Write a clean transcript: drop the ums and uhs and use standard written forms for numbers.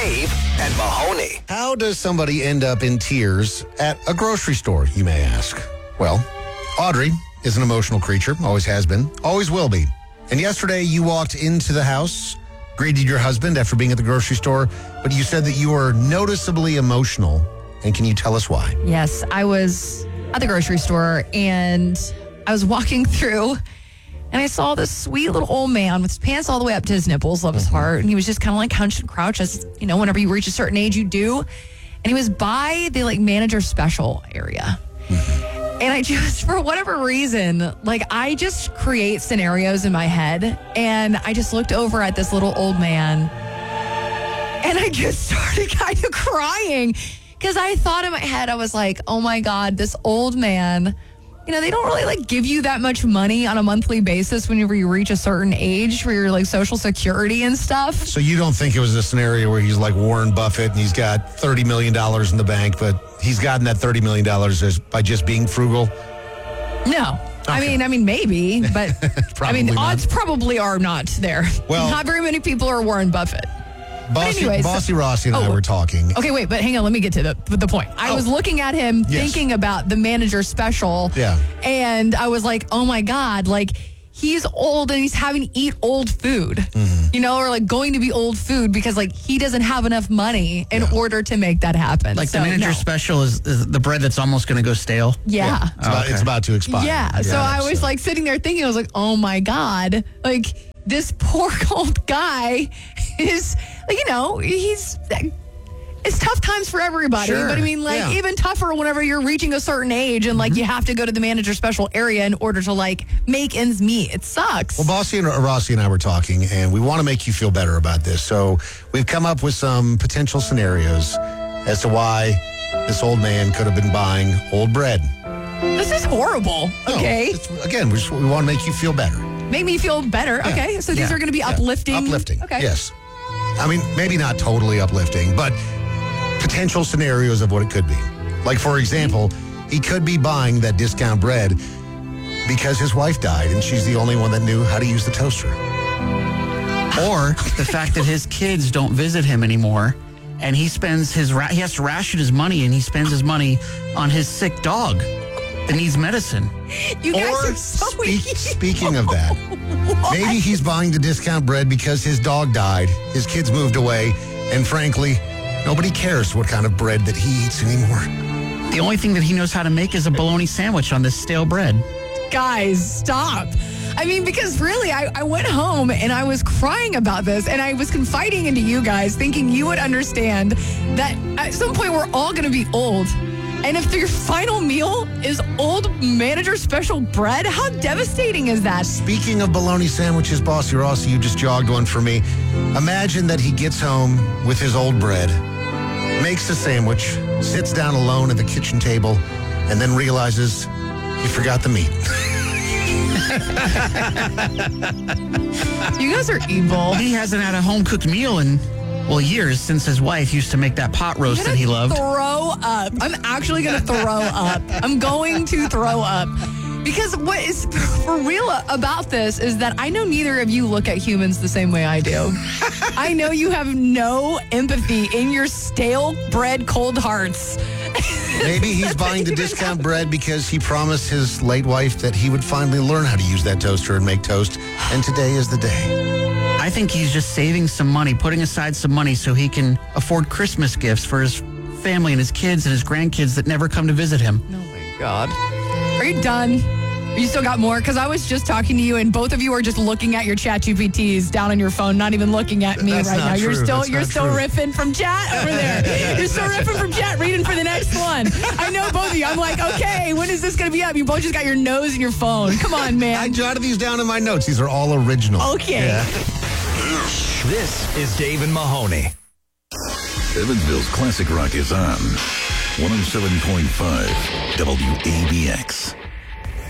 Dave and Mahoney. How does somebody end up in tears at a grocery store, you may ask? Well, Audrey is an emotional creature, always has been, always will be. And yesterday you walked into the house, greeted your husband after being at the grocery store, but you said that you were noticeably emotional. And can you tell us why? Yes, I was at the grocery store and I was walking through and I saw this sweet little old man with his pants all the way up to his nipples, love his heart. And he was just kind of like hunched and crouched as, whenever you reach a certain age, you do. And he was by the manager special area. And I just, for whatever reason, I just create scenarios in my head. And I just looked over at this little old man and I just started kind of crying because I thought in my head, I was like, oh my God, this old man, they don't really give you that much money on a monthly basis whenever you reach a certain age for your Social Security and stuff. So you don't think it was a scenario where he's like Warren Buffett and he's got $30 million in the bank, but he's gotten that $30 million by just being frugal? No. Okay. I mean, maybe, but odds probably are not there. Well, not very many people are Warren Buffett. Bossy Rossi and I were talking. Okay, wait, but hang on. Let me get to the point. I was looking at him thinking about the manager special. Yeah. And I was like, oh my God, he's old and he's having to eat old food, or going to be old food because he doesn't have enough money in order to make that happen. The manager special is the bread that's almost going to go stale. Yeah. It's about to expire. Yeah. So I was sitting there thinking, I was like, oh my God, this poor old guy is, it's tough times for everybody. Sure. But even tougher whenever you're reaching a certain age and you have to go to the manager special area in order to make ends meet. It sucks. Well, Bossy and Rossi and I were talking and we want to make you feel better about this. So we've come up with some potential scenarios as to why this old man could have been buying old bread. This is horrible. Okay. Again, we want to make you feel better. Make me feel better. Yeah. Okay. So these are going to be uplifting. Uplifting. Okay. Yes. Maybe not totally uplifting, but potential scenarios of what it could be. For example, he could be buying that discount bread because his wife died and she's the only one that knew how to use the toaster. Or the fact that his kids don't visit him anymore and he spends he has to ration his money and he spends his money on his sick dog that needs medicine. You guys are so speaking of that, maybe he's buying the discount bread because his dog died, his kids moved away, and frankly, nobody cares what kind of bread that he eats anymore. The only thing that he knows how to make is a bologna sandwich on this stale bread. Guys, stop. Because really, I went home and I was crying about this and I was confiding into you guys thinking you would understand that at some point we're all going to be old. And if your final meal is old manager special bread, how devastating is that? Speaking of bologna sandwiches, Bossy Rossi, you just jogged one for me. Imagine that he gets home with his old bread, makes a sandwich, sits down alone at the kitchen table, and then realizes he forgot the meat. You guys are evil. He hasn't had a home-cooked meal in years since his wife used to make that pot roast that he loved. Throw up. I'm actually going to throw up. I'm going to throw up. Because what is for real about this is that I know neither of you look at humans the same way I do. I know you have no empathy in your stale bread cold hearts. Maybe he's buying the discount bread because he promised his late wife that he would finally learn how to use that toaster and make toast. And today is the day. I think he's just saving some money, putting aside some money so he can afford Christmas gifts for his family and his kids and his grandkids that never come to visit him. Oh, my God. Are you done? You still got more? Because I was just talking to you, and both of you are just looking at your chat GPTs down on your phone, not even looking at me right now. You're still riffing from chat over there. You're still riffing from chat, reading for the next one. I know both of you. I'm like, okay, when is this going to be up? You both just got your nose in your phone. Come on, man. I jotted these down in my notes. These are all original. Okay. Yeah. This is Dave and Mahoney. Evansville's classic rock is on 107.5 WABX.